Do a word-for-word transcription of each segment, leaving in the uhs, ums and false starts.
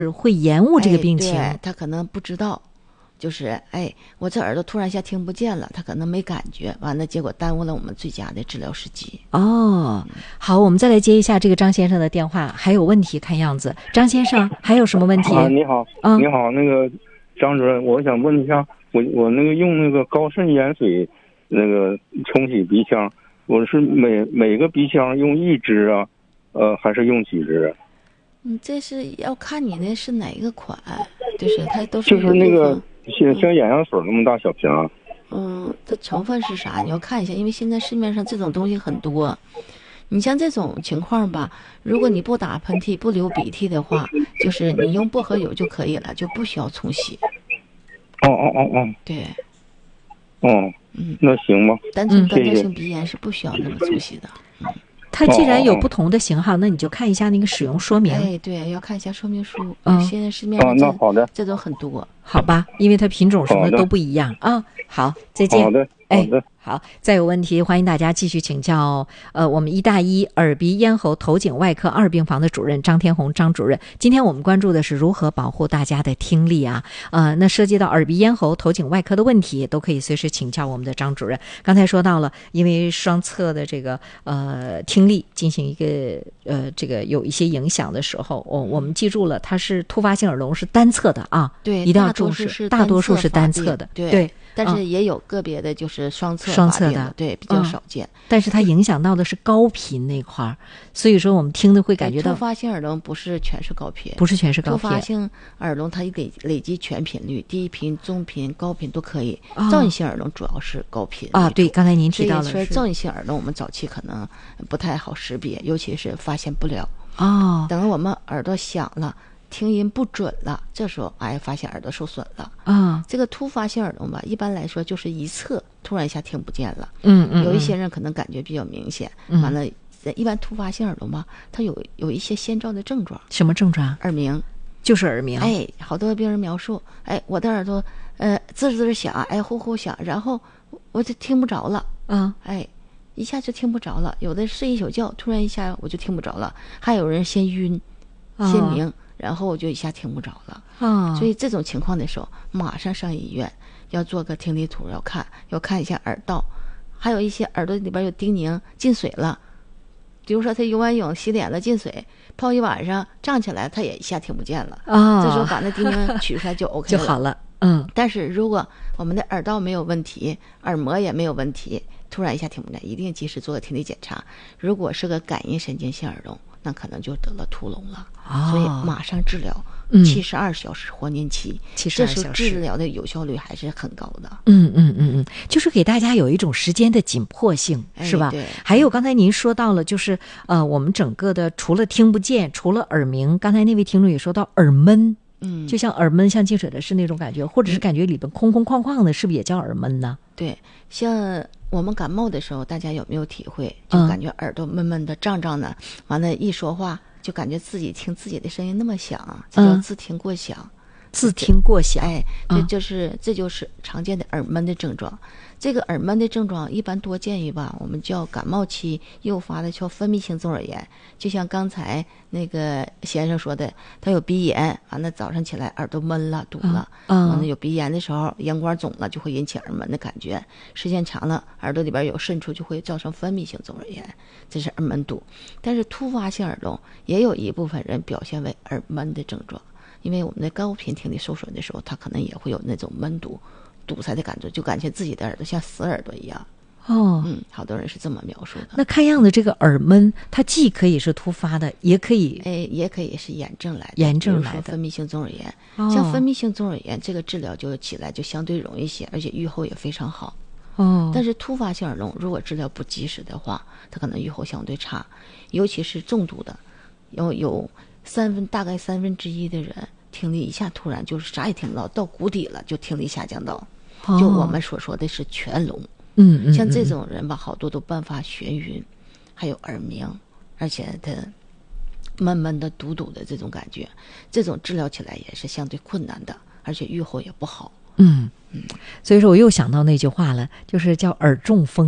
会延误这个病情。 哎、对，他可能不知道，就是哎，我这耳朵突然一下听不见了，他可能没感觉，完了结果耽误了我们最佳的治疗时机。 哦，好，我们再来接一下这个张先生的电话，还有问题看样子。张先生还有什么问题？ 啊，你好， 嗯、 你好，那个张主任，我想问一下，我我那个用那个高渗盐水那个冲洗鼻腔，我是每每个鼻腔用一支啊，呃，还是用几支？ 嗯，这是要看你那是哪个款，就是它都是就是那个像像眼药水那么大小瓶。 嗯，它成分是啥？你要看一下，因为现在市面上这种东西很多。你像这种情况吧，如果你不打喷嚏、不流鼻涕的话，就是你用薄荷油就可以了，就不需要冲洗。 哦哦哦哦。 对。 哦。 嗯， 那行吧。 单纯干燥性鼻炎是不需要那么冲洗的。嗯。 它既然有不同的型号，那你就看一下那个使用说明。 哎，对，要看一下说明书。 嗯， 现在市面上这、 哦、那好的， 这种很多， 好吧？因为它品种什么的都不一样啊。好，再见。 好的，好的。 哎好，再有问题欢迎大家继续请教呃我们医大医耳鼻咽喉头颈外科二病房的主任张天红张主任。今天我们关注的是如何保护大家的听力啊，呃那涉及到耳鼻咽喉头颈外科的问题都可以随时请教我们的张主任。刚才说到了因为双侧的这个呃听力进行一个呃这个有一些影响的时候，我、哦、我们记住了它是突发性耳聋是单侧的啊， 对， 一定要重视，大多数是单侧的， 对。 对， 但是也有个别的就是双侧双侧的， 对，比较少见、嗯。 但是它影响到的是高频那块儿，所以说我们听的会感觉到。 突发性耳聋不是全是高频， 不是全是高频。 突发性耳聋它累累积全频率，低频、中频、高频都可以。哦、噪音性耳聋主要是高频啊，对，刚才您提到了。 所以说噪音性耳聋我们早期可能不太好识别，尤其是发现不了。 哦， 等我们耳朵响了。听音不准了，这时候哎，发现耳朵受损了啊、嗯。 这个突发性耳聋吧，一般来说就是一侧突然一下听不见了。 嗯嗯。 有一些人可能感觉比较明显， 嗯、 完了，一般突发性耳聋吧，它有有一些先兆的症状。 什么症状？ 耳鸣， 就是耳鸣。 哎，好多病人描述，哎，我的耳朵呃滋滋响，哎呼呼响，然后我就听不着了。 嗯， 哎，一下就听不着了。有的睡一宿觉，突然一下我就听不着了。还有人先晕，先鸣。哦，然后我就一下听不着了啊、哦， 所以这种情况的时候，马上上医院，要做个听力图，要看，要看一下耳道，还有一些耳朵里边有叮咛进水了，比如说他游完泳洗脸了进水，泡一晚上胀起来，他也一下听不见了啊、哦， 这时候把那叮咛取出来就 OK 了就好了。嗯， 但是如果我们的耳道没有问题，耳膜也没有问题，突然一下听不见，一定及时做个听力检查。如果是个感应神经性耳聋，那可能就得了突聋了。 哦， 所以马上治疗，七十二小时黄金期， 七十二小时， 这时候治疗的有效率还是很高的。 嗯嗯嗯嗯，就是给大家有一种时间的紧迫性， 哎、 是吧？ 对。 还有刚才您说到了，就是呃，我们整个的除了听不见，除了耳鸣，刚才那位听众也说到耳闷。 嗯， 就像耳闷像进水的是那种感觉，或者是感觉里边空空旷旷的，是不是也叫耳闷呢？ 对，像我们感冒的时候，大家有没有体会？就感觉耳朵闷闷的、胀胀的，完了，一说话就感觉自己听自己的声音那么响，这叫自听过响。 嗯、自听过响， 哎，这就是、嗯、这就是常见的耳闷的症状。这个耳闷的症状一般多见于吧，我们叫感冒期诱发的叫分泌性中耳炎。就像刚才那个先生说的，他有鼻炎，完了早上起来耳朵闷了、堵了， 嗯， 完了有鼻炎的时候，咽管肿了，就会引起耳闷的感觉。时间长了，耳朵里边有渗出，就会造成分泌性中耳炎，这是耳闷堵。但是突发性耳聋也有一部分人表现为耳闷的症状，因为我们的高频听力受损的时候，他可能也会有那种闷堵。堵塞的感觉，就感觉自己的耳朵像死耳朵一样。 哦， 嗯，好多人是这么描述的。 那看样子这个耳闷，它既可以是突发的，也可以， 哎，也可以是炎症来的， 炎症来的分泌性中耳炎。 哦、 像分泌性中耳炎，这个治疗就起来就相对容易些，而且预后也非常好。 哦， 但是突发性耳聋，如果治疗不及时的话，它可能预后相对差，尤其是重度的，有有三分大概三分之一的人。听力一下突然就是啥也听不到，到谷底了，就听力下降到，哦、就我们所说的是全聋。 嗯嗯， 像这种人吧，好多都伴发眩晕，还有耳鸣，而且他闷闷的、堵堵的这种感觉，这种治疗起来也是相对困难的，而且预后也不好。 嗯嗯，所以说我又想到那句话了，就是叫耳中风。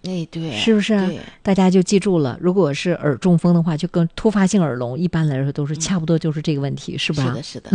哎，对， 是不是啊？ 对， 大家就记住了，如果是耳中风的话，就跟突发性耳聋一般来说都是差不多就是这个问题，是吧？ 是的，是的。